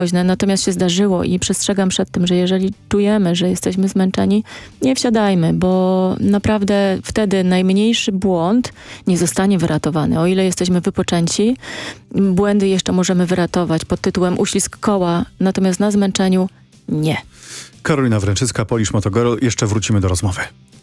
natomiast się zdarzyło i przestrzegam przed tym, że jeżeli czujemy, że jesteśmy zmęczeni, nie wsiadajmy, bo naprawdę wtedy najmniejszy błąd nie zostanie wyratowany. O ile jesteśmy wypoczęci, błędy jeszcze możemy wyratować pod tytułem uślizg koła, natomiast na zmęczeniu nie. Karolina Wręczycka, Polish Moto Girl. Jeszcze wrócimy do rozmowy.